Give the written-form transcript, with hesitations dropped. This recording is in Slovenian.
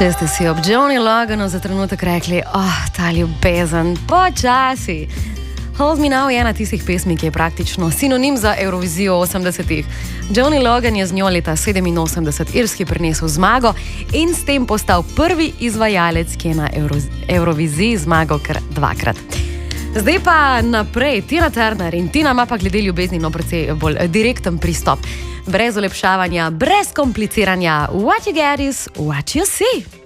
Če ste si ob Johnny Loganu za trenutek rekli, ta ljubezen, počasi. Hold Me Now je ena tistih pesmi, ki je praktično sinonim za Eurovizijo 80-ih. Johnny Logan je z njo leta 87 irski prinesel zmago in s tem postal prvi izvajalec, ki je na Euroviziji zmagal kar dvakrat. Zdaj pa naprej, Tina Turner in Tina ima pa glede ljubezni precej bolj direkten pristop. Brez olepšavanja, brez kompliciranja. What you get is what you see.